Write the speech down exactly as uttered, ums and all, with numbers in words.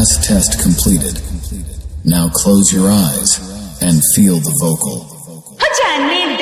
Pass test completed. Now close your eyes and feel the vocal. Hajani